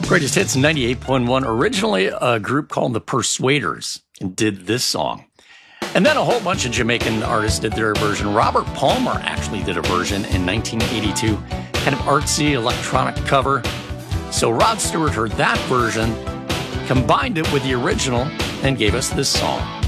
Greatest Hits 98.1. Originally a group called the Persuaders did this song. And then a whole bunch of Jamaican artists did their version. Robert Palmer actually did a version in 1982, kind of artsy electronic cover. So Rod Stewart heard that version, combined it with the original, and gave us this song.